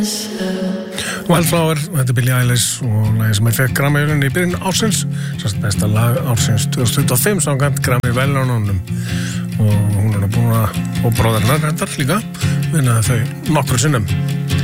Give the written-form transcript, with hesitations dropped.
Wildflower, þetta Billie Eilish og lagið sem fekk Grammy-verðlaun í byrjun ársins, besta lag ársins 2025 samkvæmt Grammy-verðlaununum og hún búin að, og bróðarinnar reyndar líka, vinna þau nokkrum sinnum.